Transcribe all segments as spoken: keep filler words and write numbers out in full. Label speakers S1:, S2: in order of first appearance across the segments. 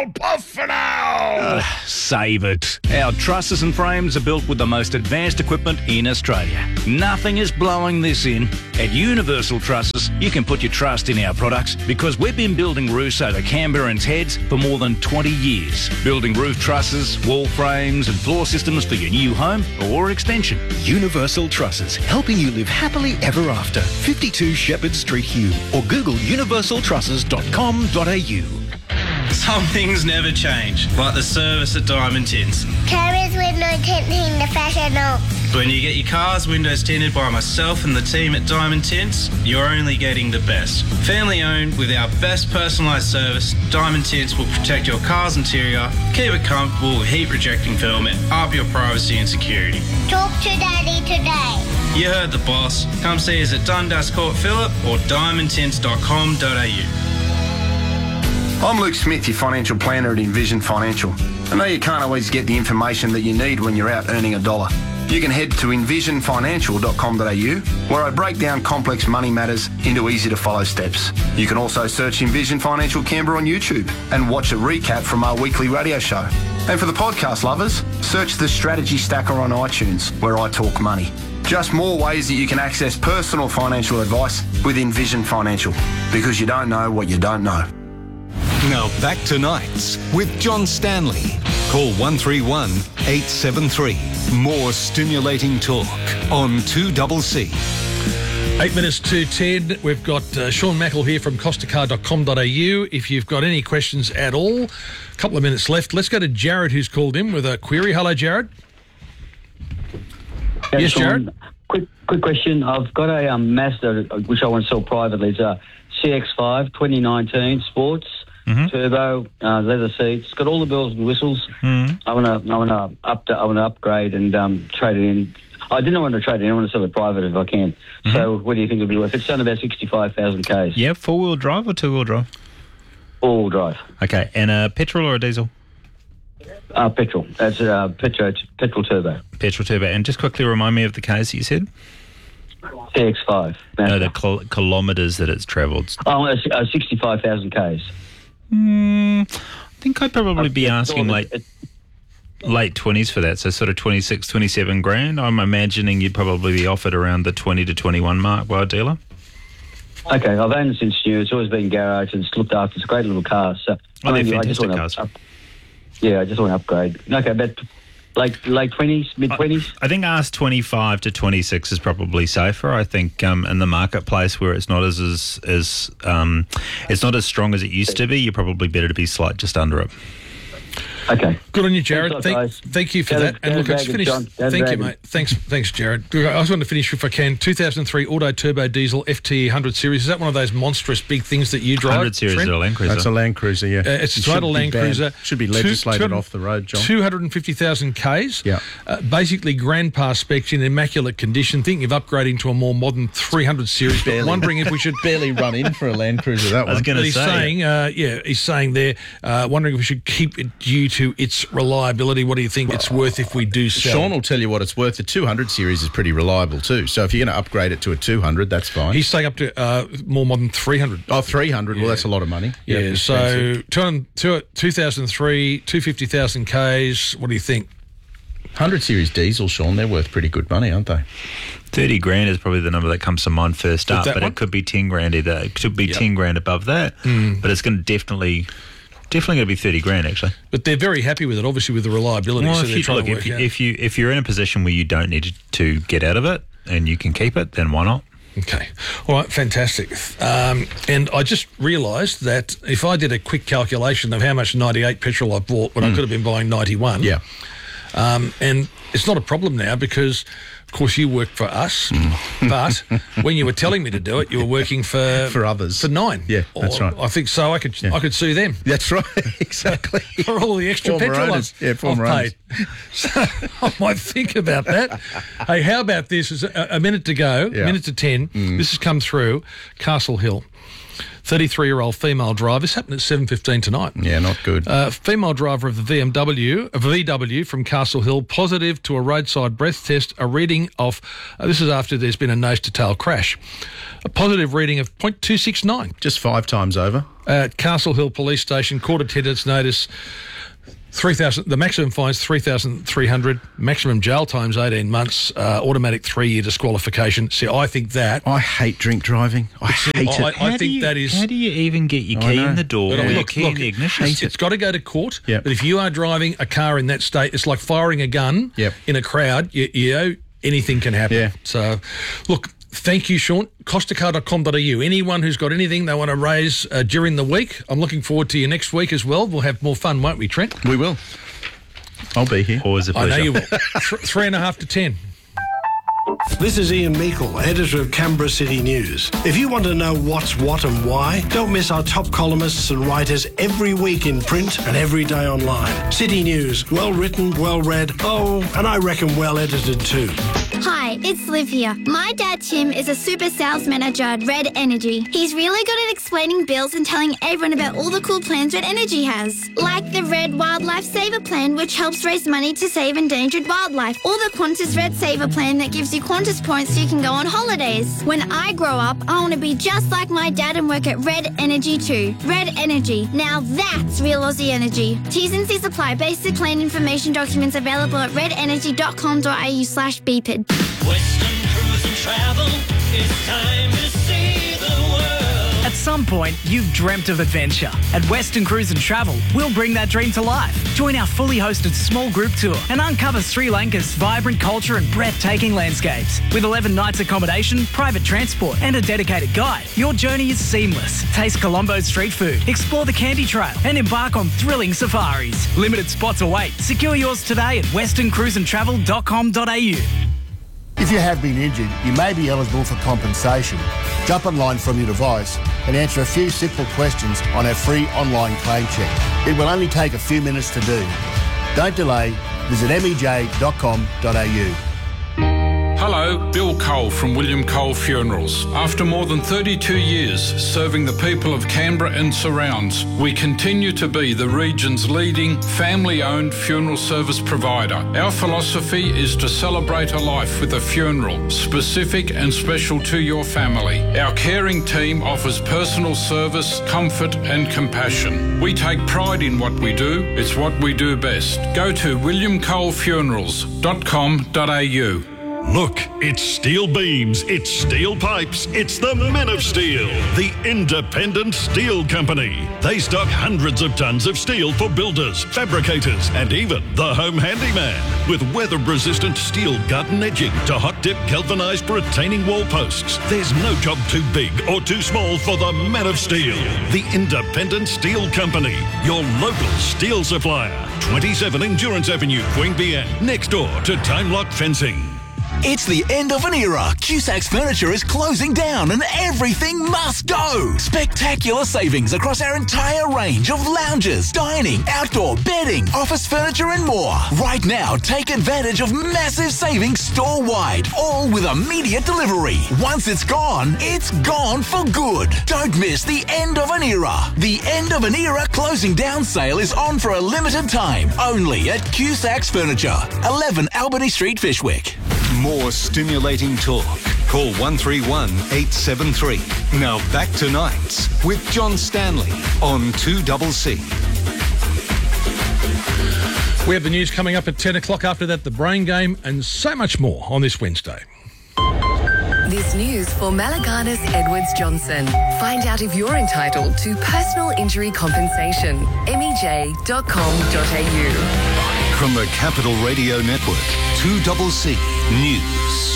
S1: now, puff for now.
S2: Uh, save it. Our trusses and frames are built with the most advanced equipment in Australia. Nothing is blowing this in. At Universal Trusses, you can put your trust in our products because we've been building roofs over Canberra and Heads for more than twenty years. Building roof trusses, wall frames and floor systems for your new home or extension.
S3: Universal Trusses, helping you live happily ever after. fifty-two Shepherd Street, Hume, or Google universal trusses dot com dot a u.
S4: Some things never change, like the service at Diamond Tints.
S5: Carers window tinting the fashion.
S4: When you get your car's windows tinted by myself and the team at Diamond Tints, you're only getting the best. Family owned with our best personalised service, Diamond Tints will protect your car's interior, keep it comfortable with heat rejecting film and up your privacy and security.
S5: Talk to Daddy today.
S4: You heard the boss. Come see us at Dundas Court Phillip or diamond tints dot com dot a u.
S6: I'm Luke Smith, your financial planner at Envision Financial. I know you can't always get the information that you need when you're out earning a dollar. You can head to envision financial dot com dot a u, where I break down complex money matters into easy-to-follow steps. You can also search Envision Financial Canberra on YouTube and watch a recap from our weekly radio show. And for the podcast lovers, search the Strategy Stacker on iTunes, where I talk money. Just more ways that you can access personal financial advice with Envision Financial, because you don't know what you don't know.
S3: Now back to Nights with John Stanley. Call one three one, eight seven three. More stimulating talk on two C C.
S7: Eight minutes to ten. We've got uh, Sean Mackle here from costa car dot com dot a u. If you've got any questions at all, a couple of minutes left. Let's go to Jared, who's called in with a query. Hello, Jared.
S8: Yeah,
S7: yes,
S8: Sean,
S7: Jared.
S8: Quick, quick question. I've got a um, Mazda which I want to sell privately. It's a C X five twenty nineteen Sports. Mm-hmm. Turbo, uh, leather seats, it's got all the bells and whistles. Mm-hmm. I want to, I want to up, I want to upgrade and um, trade it in. I didn't want to trade it in. I want to sell it private if I can. Mm-hmm. So, what do you think it'll be worth? It's done about sixty-five thousand k's.
S9: Yeah, four wheel drive or two wheel drive?
S8: All wheel drive.
S9: Okay, and a petrol or a diesel?
S8: Uh, petrol. That's a uh, petrol, petrol turbo.
S9: Petrol turbo. And just quickly remind me of the k's that you said.
S8: C X five.
S9: No, the kil- kilometres that it's travelled.
S8: Oh, uh, uh, sixty-five thousand k's.
S9: Mm, I think I'd probably be asking late late twenties for that, so sort of twenty-six, twenty-seven grand. I'm imagining you'd probably be offered around the twenty to twenty-one mark by a dealer.
S8: Okay, I've owned it since new. It's always been garage and it's looked after. It's a great little car. So
S9: oh,
S8: I mean,
S9: they're
S8: I just
S9: fantastic
S8: want
S9: cars.
S8: to up, yeah, I just want to upgrade. Okay, but late late twenties, mid twenties.
S9: I think ask twenty-five to twenty-six is probably safer. I think um, in the marketplace where it's not as as, as um, it's not as strong as it used to be, you're probably better to be slight just under it.
S8: Okay.
S7: Good on you, Jared.
S8: Thanks,
S7: thank,
S8: guys.
S7: thank you for
S8: Go
S7: that.
S8: to-
S7: And
S8: go
S7: look,
S8: to
S7: let's
S8: Dragons,
S7: finish.
S8: John. Go to
S7: Thank you,
S8: Dragons.
S7: mate. Thanks, thanks, Jared. I just want to finish, if I can, two thousand three Auto Turbo Diesel F T one hundred series. Is that one of those monstrous big things that you drive?
S9: one hundred series
S7: Trent?
S9: is a Land Cruiser.
S1: That's a Land Cruiser, yeah.
S7: Uh, it's a
S1: It should
S7: total
S1: be
S7: Land
S1: banned.
S7: Cruiser.
S1: Should be
S7: Two-
S1: legislated
S7: two-
S1: off the road, John.
S7: two hundred fifty thousand k's.
S1: Yeah.
S7: Uh, basically, grandpa specs in immaculate condition. Thinking of upgrading to a more modern three hundred series. But
S1: Barely.
S7: wondering if we should.
S1: Barely run in for a Land Cruiser, that
S9: I was
S1: one.
S9: going
S7: But
S9: to
S7: he's
S9: say.
S7: saying, uh, yeah, he's saying there, uh, wondering if we should keep it due to its reliability. What do you think it's worth if we do sell?
S1: Sean will tell you what it's worth. The two hundred series is pretty reliable too. So if you're going to upgrade it to a two hundred, that's fine.
S7: He's saying up to uh, more modern three hundred.
S1: oh, three hundred. Well, that's a lot of money.
S7: Yeah,
S1: it's
S7: so
S1: expensive.
S7: two hundred, two, two thousand three, two hundred fifty thousand k's. What do you think?
S1: one hundred series diesel, Sean, they're worth pretty good money, aren't they?
S9: thirty grand is probably the number that comes to mind first
S7: With
S9: up,
S7: that
S9: but
S7: one?
S9: it could be ten grand either. It could be
S7: Yep.
S9: ten grand above that,
S7: Mm.
S9: but it's going to definitely, definitely going to be thirty grand actually.
S7: But they're very happy with it, obviously, with the reliability.
S9: Well,
S7: so
S9: if
S7: they're
S9: you,
S7: trying
S9: look,
S7: to
S9: if
S7: work
S9: you,
S7: out.
S9: if you if you're in a position where you don't need to get out of it and you can keep it, then why not?
S7: Okay. All right, fantastic. Um, and I just realised that if I did a quick calculation of how much ninety-eight petrol I bought when I
S1: Mm.
S7: could have been buying ninety-one.
S1: Yeah.
S7: Um, and it's not a problem now because, of course, you work for us, but when you were telling me to do it, you were working for
S1: For others.
S7: for Nine.
S1: Yeah, that's
S7: Or
S1: right.
S7: I think so. I could
S1: Yeah.
S7: I could sue them
S1: That's right, exactly.
S7: for all the extra
S1: Former
S7: petrol
S1: owners.
S7: I've,
S1: Yeah, former
S7: I've
S1: owners.
S7: paid. So I might think about that. Hey, how about this? Is a, a minute to go,
S1: Yeah.
S7: minute to ten. This has come through Castle Hill. thirty-three-year-old female driver. This happened at seven fifteen tonight.
S1: Yeah, not good.
S7: Uh, female driver of the V M W, a V W from Castle Hill, positive to a roadside breath test, a reading of, uh, this is after there's been a nose-to-tail crash, a positive reading of point two six nine.
S1: Just five times over.
S7: At Castle Hill Police Station, court attendants notice three thousand. The maximum fine's three thousand three hundred. Maximum jail time's eighteen months. Uh, automatic three-year disqualification. See, I think that
S1: I hate drink driving. I hate
S7: I,
S1: it.
S7: I
S9: How do
S7: think
S9: you-
S7: that is.
S9: How do you even get your
S1: I
S9: key
S1: know.
S9: in the door
S7: But
S9: or your
S7: look,
S9: key
S7: look,
S9: in the ignition?
S7: It's, it's got to go to court.
S1: Yep.
S7: But if you are driving a car in that state, it's like firing a gun
S1: Yep.
S7: in a crowd. You, you know, anything can happen.
S1: Yeah.
S7: So, look, thank you, Sean. Costacar dot com dot a u. Anyone who's got anything they want to raise uh, during the week, I'm looking forward to you next week as well. We'll have more fun, won't we, Trent?
S1: We will. I'll be here.
S9: Always a
S7: I
S9: pleasure.
S7: know you will. Th- three and a half to ten.
S10: This is Ian Meikle, editor of Canberra City News. If you want to know what's what and why, don't miss our top columnists and writers every week in print and every day online. City News, well written, well read, oh, and I reckon well edited too.
S5: Hi, it's Liv here. My dad Tim is a super sales manager at Red Energy. He's really good at explaining bills and telling everyone about all the cool plans Red Energy has. Like the Red Wildlife Saver Plan, which helps raise money to save endangered wildlife. Or the Qantas Red Saver Plan that gives you Qantas points so you can go on holidays. When I grow up, I want to be just like my dad and work at Red Energy too. Red Energy. Now that's real Aussie energy. T's and C's apply. Basic plan information documents available at red energy dot com dot a u slash B P I D.
S11: Western Cruise and Travel, it's time to see the world.
S12: At some point, you've dreamt of adventure. At Western Cruise and Travel, we'll bring that dream to life. Join our fully hosted small group tour and uncover Sri Lanka's vibrant culture and breathtaking landscapes. With eleven nights accommodation, private transport and a dedicated guide, your journey is seamless. Taste Colombo's street food, explore the Candy Trail and embark on thrilling safaris. Limited spots await. Secure yours today at western cruise and travel dot com dot a u.
S13: If you have been injured, you may be eligible for compensation. Jump online from your device and answer a few simple questions on our free online claim check. It will only take a few minutes to do. Don't delay. Visit m e j dot com dot a u.
S14: Hello, Bill Cole from William Cole Funerals. After more than thirty-two years serving the people of Canberra and surrounds, we continue to be the region's leading family-owned funeral service provider. Our philosophy is to celebrate a life with a funeral, specific and special to your family. Our caring team offers personal service, comfort and compassion. We take pride in what we do. It's what we do best. Go to william cole funerals dot com dot a u.
S15: Look, it's steel beams, it's steel pipes, it's the Men of Steel, the independent steel company. They stock hundreds of tons of steel for builders, fabricators, and even the home handyman. With weather-resistant steel garden edging to hot-dip galvanised retaining wall posts, there's no job too big or too small for the Men of Steel, the independent steel company, your local steel supplier. twenty-seven Endurance Avenue, Queanbeyan, next door to Time Lock Fencing.
S16: It's the end of an era. Cusac's Furniture is closing down and everything must go. Spectacular savings across our entire range of lounges, dining, outdoor, bedding, office furniture and more. Right now, take advantage of massive savings store-wide, all with immediate delivery. Once it's gone, it's gone for good. Don't miss the end of an era. The end of an era closing down sale is on for a limited time, only at Cusac's Furniture, eleven Albany Street, Fishwick.
S3: More stimulating talk. Call one three one, eight seven three. Now back to Nights with John Stanley on two C C.
S7: We have the news coming up at ten o'clock. After that, the Brain Game and so much more on this Wednesday.
S17: This news for Malaganas Edwards Johnson. Find out if you're entitled to personal injury compensation. m e j dot com dot a u.
S3: From the Capital Radio Network, two C C News.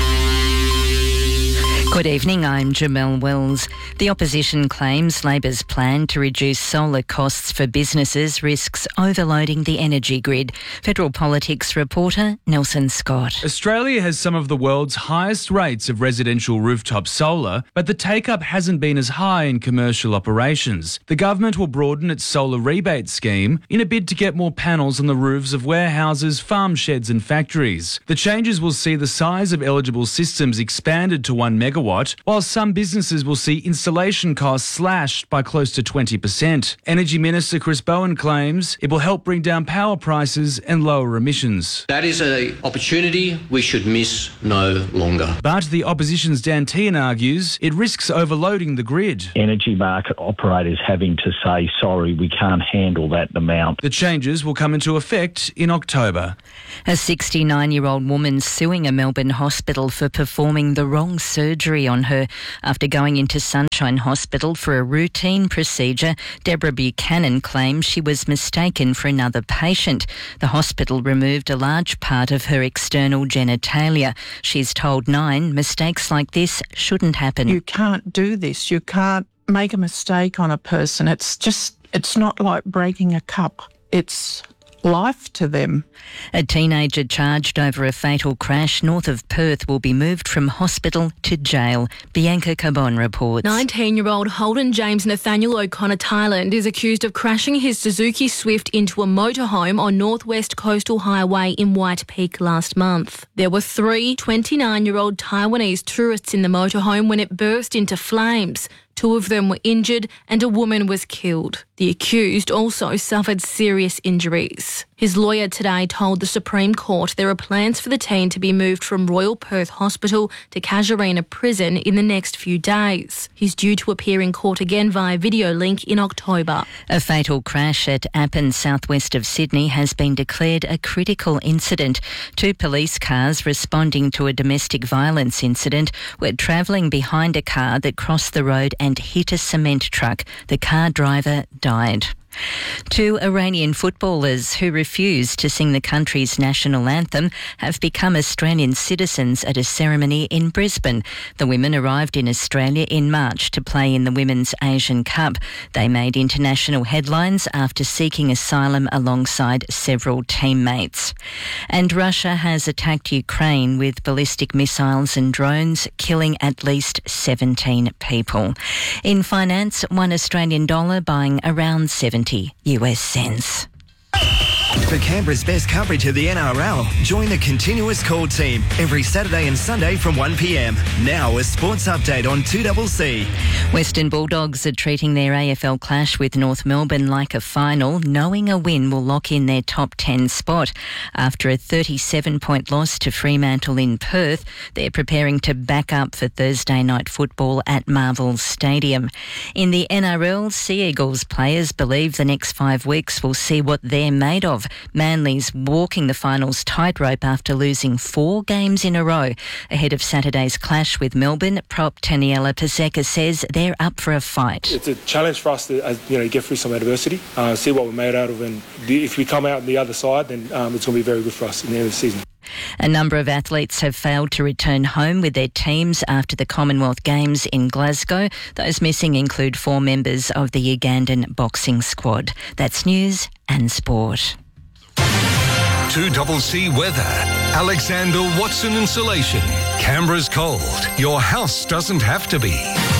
S18: Good evening, I'm Jamelle Wells. The opposition claims Labor's plan to reduce solar costs for businesses risks overloading the energy grid. Federal Politics reporter Nelson Scott.
S19: Australia has some of the world's highest rates of residential rooftop solar, but the take-up hasn't been as high in commercial operations. The government will broaden its solar rebate scheme in a bid to get more panels on the roofs of warehouses, farm sheds and factories. The changes will see the size of eligible systems expanded to one megawatt kilowatt, while some businesses will see installation costs slashed by close to twenty percent. Energy Minister Chris Bowen claims it will help bring down power prices and lower emissions.
S20: That is an opportunity we should miss no longer.
S19: But the opposition's Dan Tehan argues it risks overloading the grid.
S21: Energy market operators having to say, sorry, we can't handle that amount.
S19: The changes will come into effect in October.
S18: A sixty-nine-year-old woman suing a Melbourne hospital for performing the wrong surgery on her. After going into Sunshine Hospital for a routine procedure, Deborah Buchanan claims she was mistaken for another patient. The hospital removed a large part of her external genitalia. She's told Nine mistakes like this shouldn't happen.
S22: You can't do this. You can't make a mistake on a person. It's just, it's not like breaking a cup. It's life to them.
S18: A teenager charged over a fatal crash north of Perth will be moved from hospital to jail. Bianca Carbon reports.
S23: nineteen-year-old Holden James Nathaniel O'Connor Thailand is accused of crashing his Suzuki Swift into a motorhome on Northwest Coastal Highway in White Peak last month. There were three twenty-nine-year-old Taiwanese tourists in the motorhome when it burst into flames. Two of them were injured and a woman was killed. The accused also suffered serious injuries. His lawyer today told the Supreme Court there are plans for the teen to be moved from Royal Perth Hospital to Casuarina Prison in the next few days. He's due to appear in court again via video link in October.
S18: A fatal crash at Appin, southwest of Sydney, has been declared a critical incident. Two police cars responding to a domestic violence incident were travelling behind a car that crossed the road and hit a cement truck. The car driver died. Two Iranian footballers who refused to sing the country's national anthem have become Australian citizens at a ceremony in Brisbane. The women arrived in Australia in March to play in the Women's Asian Cup. They made international headlines after seeking asylum alongside several teammates. And Russia has attacked Ukraine with ballistic missiles and drones, killing at least seventeen people. In finance, one Australian dollar buying around seventy U S cents.
S24: For Canberra's best coverage of the N R L, join the Continuous Call team every Saturday and Sunday from one p m. Now a sports update on two C C.
S18: Western Bulldogs are treating their A F L clash with North Melbourne like a final, knowing a win will lock in their top ten spot. After a thirty-seven point loss to Fremantle in Perth, they're preparing to back up for Thursday night football at Marvel Stadium. In the N R L, Sea Eagles players believe the next five weeks will see what they're made of. Manly's walking the finals tightrope after losing four games in a row. Ahead of Saturday's clash with Melbourne, prop Taniela Paseka says they're up for a fight.
S25: It's a challenge for us to uh, you know, get through some adversity, uh, see what we're made out of, and if we come out on the other side, then um, it's going to be very good for us in the end of the season.
S18: A number of athletes have failed to return home with their teams after the Commonwealth Games in Glasgow. Those missing include four members of the Ugandan boxing squad. That's news and sport.
S3: two C C weather. Alexander Watson Insulation. Canberra's cold. Your house doesn't have to be.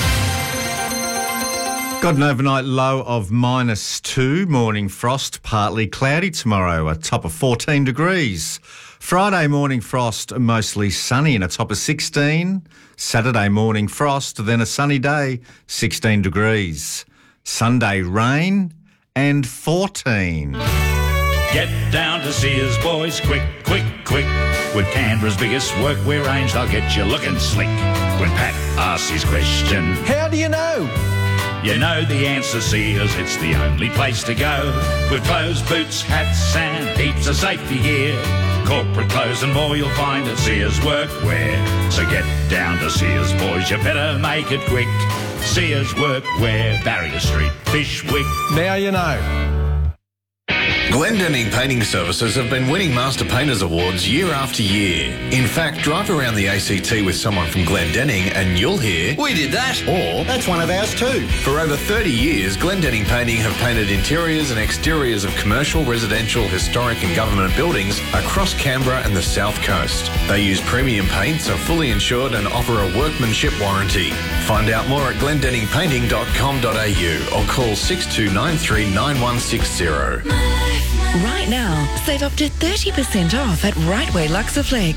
S26: Got an overnight low of minus two. Morning frost, partly cloudy tomorrow, a top of fourteen degrees. Friday morning frost, mostly sunny and a top of sixteen. Saturday morning frost, then a sunny day, sixteen degrees. Sunday rain and fourteen.
S2: Get down to Sears, boys, quick, quick, quick. With Canberra's biggest workwear range, they'll get you looking slick. When Pat asks his question,
S27: how do you know?
S2: You know the answer, Sears, it's the only place to go. With clothes, boots, hats and heaps of safety gear. Corporate clothes and more you'll find at Sears Workwear. So get down to Sears, boys, you better make it quick. Sears Workwear, Barrier Street, Fishwick.
S27: Now you know.
S28: Glendenning Painting Services have been winning Master Painters Awards year after year. In fact, drive around the A C T with someone from Glendenning and you'll hear, "We did that," or "That's one of ours too." For over thirty years, Glendenning Painting have painted interiors and exteriors of commercial, residential, historic and government buildings across Canberra and the South Coast. They use premium paints, are fully insured and offer a workmanship warranty. Find out more at glendenning painting dot com dot a u or call six two nine three nine one six zero.
S29: Right now, save up to thirty percent off at Rightway Luxaflex.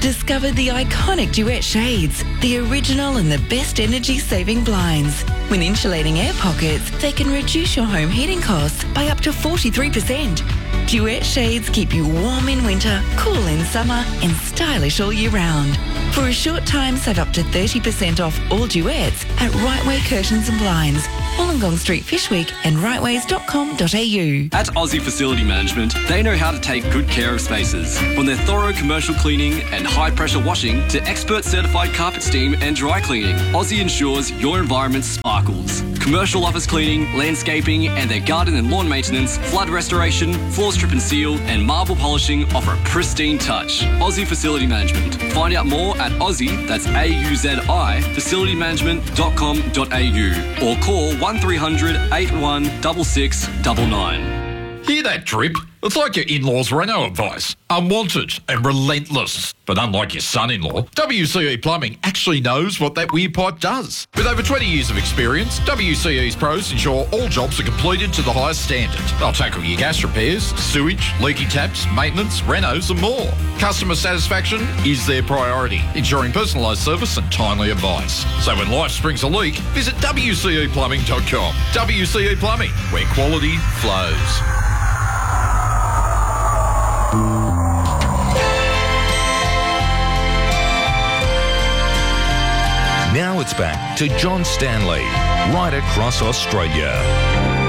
S1: Discover the iconic Duet shades, the original and the best energy-saving blinds. When insulating air pockets, they can reduce your home heating costs by up to forty-three percent. Duet shades keep you warm in winter, cool in summer, and stylish all year round. For a short time, save up to thirty percent off all Duets at Rightway Curtains and Blinds, Wollongong Street, Fishwick, and rightways dot com dot a u.
S4: At Aussie Facility Management, they know how to take good care of spaces. From their thorough commercial cleaning and high-pressure washing to expert certified carpet steam and dry cleaning, Aussie ensures your environment sparkles. Commercial office cleaning, landscaping, and their garden and lawn maintenance, flood restoration, floor strip and seal, and marble polishing offer a pristine touch. Aussie Facility Management. Find out more at Aussie, that's A U Z I, facility management dot com dot a u, or call one three hundred, eight one six six nine nine.
S5: Hear that drip? It's like your in-laws' reno advice. Unwanted and relentless. But unlike your son-in-law, W C E Plumbing actually knows what that weird pipe does. With over twenty years of experience, W C E's pros ensure all jobs are completed to the highest standard. They'll tackle your gas repairs, sewage, leaky taps, maintenance, renos and more. Customer satisfaction is their priority, ensuring personalised service and timely advice. So when life springs a leak, visit w c e plumbing dot com. W C E Plumbing, where quality flows.
S6: Now it's back to John Stanley, right across Australia.